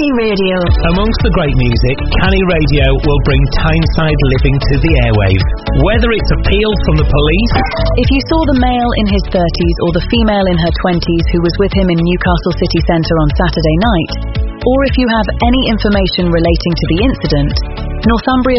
Canny Radio. Amongst the great music, Canny Radio will bring Tyneside living to the airwaves. Whether it's appeal from the police... If you saw the male in his 30s or the female in her 20s who was with him in Newcastle city centre on Saturday night, or if you have any information relating to the incident, Northumbria